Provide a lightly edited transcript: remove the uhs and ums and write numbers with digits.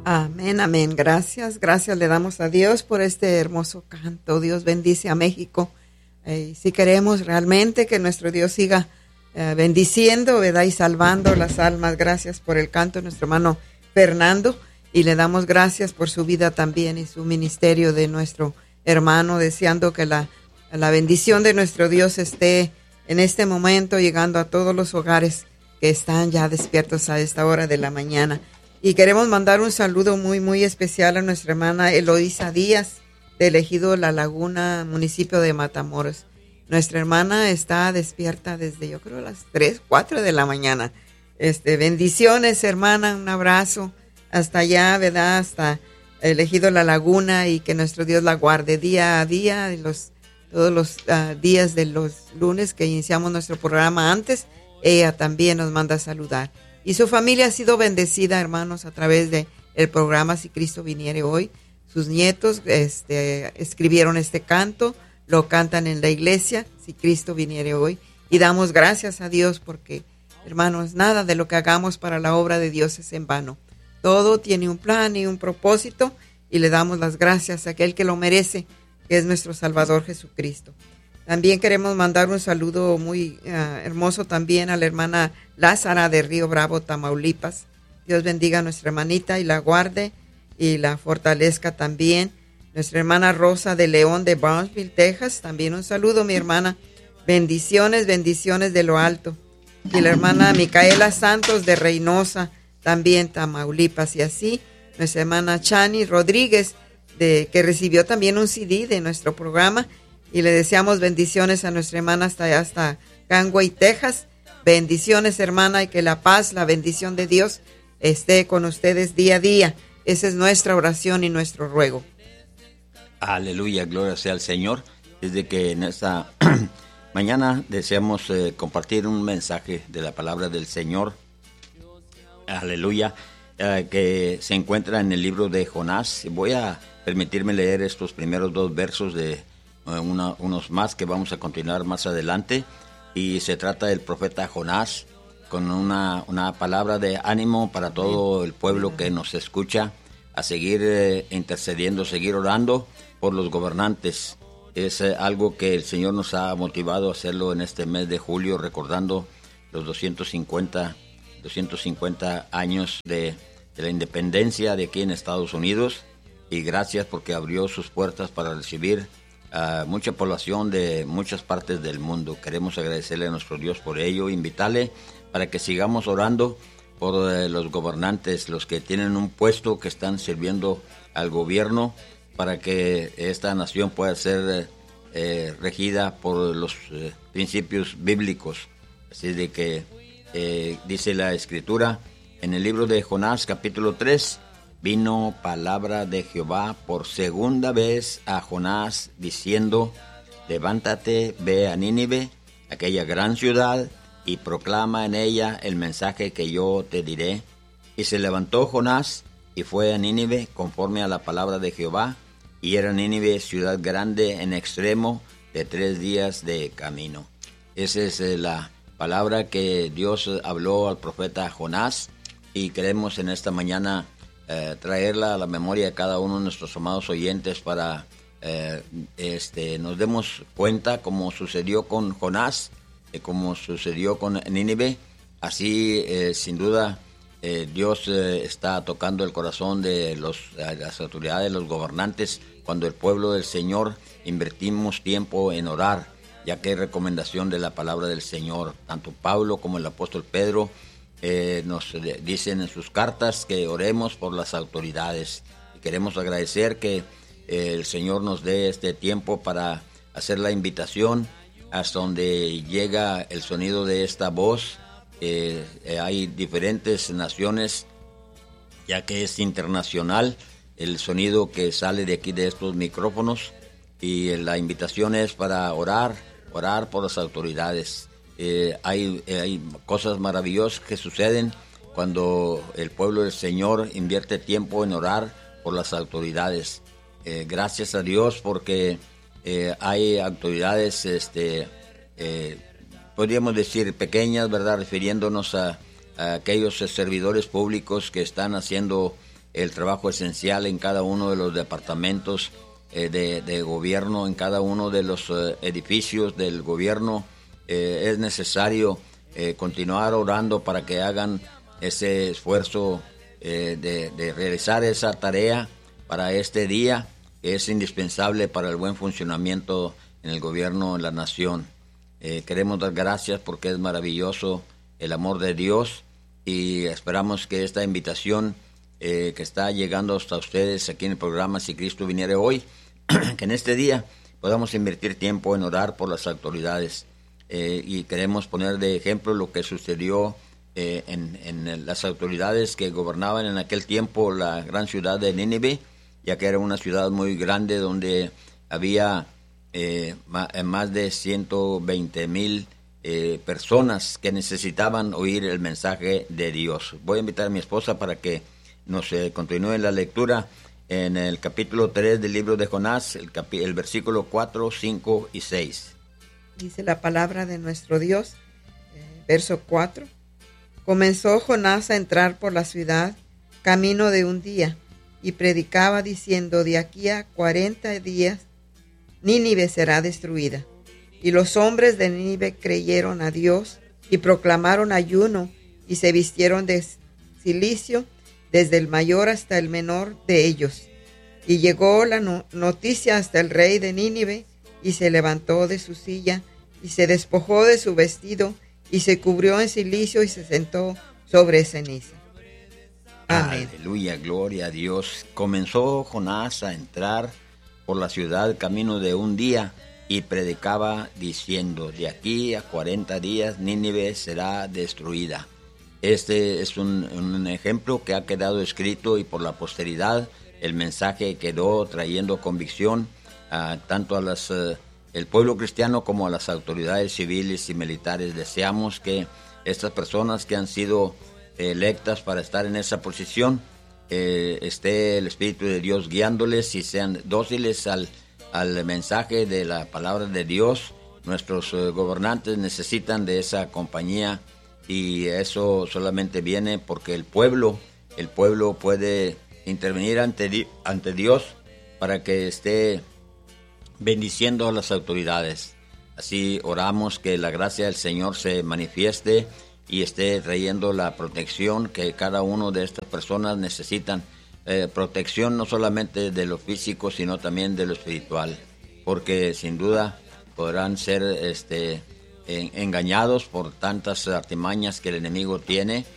Amén, amén. Gracias, gracias le damos a Dios por este hermoso canto. Dios bendice a México. Si queremos realmente que nuestro Dios siga bendiciendo, ¿verdad? Y salvando las almas. Gracias por el canto de nuestro hermano Fernando. Y le damos gracias por su vida también y su ministerio de nuestro hermano, deseando que la bendición de nuestro Dios esté en este momento llegando a todos los hogares que están ya despiertos a esta hora de la mañana. Y queremos mandar un saludo muy, muy especial a nuestra hermana Eloísa Díaz, de Ejido La Laguna, municipio de Matamoros. Nuestra hermana está despierta desde, yo creo, las 3, 4 de la mañana. Bendiciones, hermana, un abrazo hasta allá, ¿verdad? Hasta Ejido La Laguna, y que nuestro Dios la guarde día a día, todos los días de los lunes que iniciamos nuestro programa antes. Ella también nos manda a saludar. Y su familia ha sido bendecida, hermanos, a través de el programa Si Cristo Viniere Hoy. Sus nietos escribieron este canto, lo cantan en la iglesia, Si Cristo Viniere Hoy. Y damos gracias a Dios porque, hermanos, nada de lo que hagamos para la obra de Dios es en vano. Todo tiene un plan y un propósito, y le damos las gracias a aquel que lo merece, que es nuestro Salvador Jesucristo. También queremos mandar un saludo muy hermoso también a la hermana Lázara de Río Bravo, Tamaulipas. Dios bendiga a nuestra hermanita y la guarde y la fortalezca también. Nuestra hermana Rosa de León de Brownsville, Texas. También un saludo, mi hermana. Bendiciones, bendiciones de lo alto. Y la hermana Micaela Santos de Reynosa, también Tamaulipas. Y así, nuestra hermana Chani Rodríguez, que recibió también un CD de nuestro programa. Y le deseamos bendiciones a nuestra hermana hasta Conway, Texas. Bendiciones, hermana, y que la paz, la bendición de Dios esté con ustedes día a día. Esa es nuestra oración y nuestro ruego. Aleluya, gloria sea al Señor. Desde que en esta mañana deseamos compartir un mensaje de la palabra del Señor. Aleluya, que se encuentra en el libro de Jonás. Voy a permitirme leer estos primeros 2 versos de unos más que vamos a continuar más adelante, y se trata del profeta Jonás, con una palabra de ánimo para todo el pueblo que nos escucha, a seguir intercediendo, seguir orando por los gobernantes. Es algo que el Señor nos ha motivado a hacerlo en este mes de julio, recordando los 250 años de la independencia de aquí en Estados Unidos, y gracias porque abrió sus puertas para recibir a mucha población de muchas partes del mundo. Queremos agradecerle a nuestro Dios por ello, invitarle para que sigamos orando por los gobernantes, los que tienen un puesto, que están sirviendo al gobierno, para que esta nación pueda ser regida por los principios bíblicos. Así de que dice la Escritura en el libro de Jonás, capítulo 3, vino palabra de Jehová por segunda vez a Jonás, diciendo: levántate, ve a Nínive, aquella gran ciudad, y proclama en ella el mensaje que yo te diré. Y se levantó Jonás y fue a Nínive conforme a la palabra de Jehová, y era Nínive ciudad grande en extremo, de 3 días de camino. Esa es la palabra que Dios habló al profeta Jonás, y queremos en esta mañana traerla a la memoria de cada uno de nuestros amados oyentes para nos demos cuenta, como sucedió con Jonás, como sucedió con Nínive. Así sin duda Dios está tocando el corazón de las autoridades, los gobernantes, cuando el pueblo del Señor invertimos tiempo en orar, ya que hay recomendación de la palabra del Señor. Tanto Pablo como el apóstol Pedro nos dicen en sus cartas que oremos por las autoridades, y queremos agradecer que el Señor nos dé este tiempo para hacer la invitación hasta donde llega el sonido de esta voz. Hay diferentes naciones, ya que es internacional el sonido que sale de aquí de estos micrófonos, y la invitación es para orar por las autoridades. Hay cosas maravillosas que suceden cuando el pueblo del Señor invierte tiempo en orar por las autoridades. Gracias a Dios porque hay autoridades, podríamos decir pequeñas, ¿verdad? Refiriéndonos a aquellos servidores públicos que están haciendo el trabajo esencial en cada uno de los departamentos de gobierno, en cada uno de los edificios del gobierno. Es necesario continuar orando para que hagan ese esfuerzo de realizar esa tarea para este día, que es indispensable para el buen funcionamiento en el gobierno de la nación. Queremos dar gracias porque es maravilloso el amor de Dios, y esperamos que esta invitación que está llegando hasta ustedes aquí en el programa Si Cristo Viniere Hoy, que en este día podamos invertir tiempo en orar por las autoridades. Y queremos poner de ejemplo lo que sucedió en las autoridades que gobernaban en aquel tiempo la gran ciudad de Nínive, ya que era una ciudad muy grande donde había más de 120,000 personas que necesitaban oír el mensaje de Dios. Voy a invitar a mi esposa para que nos continúe la lectura en el capítulo 3 del libro de Jonás, el versículo 4, 5 y 6. Dice la palabra de nuestro Dios, verso 4. Comenzó Jonás a entrar por la ciudad camino de un día, y predicaba diciendo: de aquí a 40 días Nínive será destruida. Y los hombres de Nínive creyeron a Dios y proclamaron ayuno, y se vistieron de cilicio desde el mayor hasta el menor de ellos. Y llegó la noticia hasta el rey de Nínive, y se levantó de su silla, y se despojó de su vestido, y se cubrió en cilicio, y se sentó sobre ceniza. Amén. Aleluya, gloria a Dios. Comenzó Jonás a entrar por la ciudad camino de un día, y predicaba diciendo: de aquí a 40 días Nínive será destruida. Este es un ejemplo que ha quedado escrito, y por la posteridad el mensaje quedó trayendo convicción tanto a el pueblo cristiano como a las autoridades civiles y militares. Deseamos que estas personas que han sido electas para estar en esa posición, esté el Espíritu de Dios guiándoles y sean dóciles al mensaje de la palabra de Dios. Nuestros gobernantes necesitan de esa compañía, y eso solamente viene porque el pueblo puede intervenir ante Dios para que esté bendiciendo a las autoridades. Así oramos que la gracia del Señor se manifieste y esté trayendo la protección que cada uno de estas personas necesitan. Protección no solamente de lo físico, sino también de lo espiritual, porque sin duda podrán ser engañados por tantas artimañas que el enemigo tiene,